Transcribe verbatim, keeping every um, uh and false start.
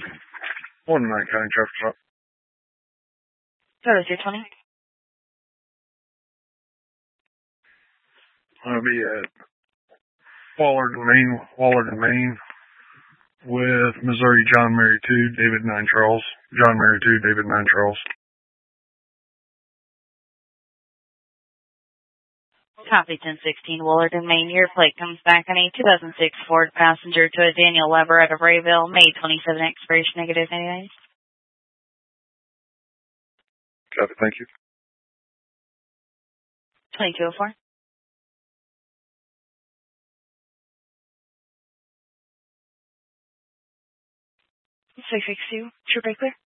One night county traffic stop. That is your twenty. I'll be at Waller Domain, Waller Domain with Missouri John Mary two, David nine Charles. John Mary two, David nine Charles. Copy ten sixteen, Waller Domain. Your plate comes back on a two thousand six Ford Passenger to a Daniel Leverett of Rayville, May twenty-seventh, expiration negative ninety-nine. Copy, thank you. twenty-two oh four. six six two, True Break Clear.